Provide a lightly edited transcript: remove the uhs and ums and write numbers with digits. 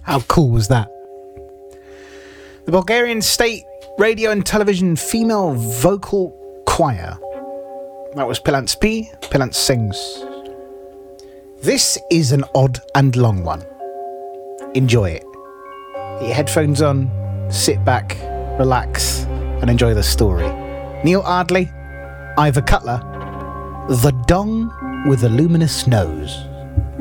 How cool was that? The Bulgarian State Radio and Television Female Vocal Choir. That was Pilants P, Pilants Sings. This is an odd and long one. Enjoy it. Get your headphones on, sit back, relax, and enjoy the story. Neil Ardley, Ivor Cutler, The Dong with a Luminous Nose.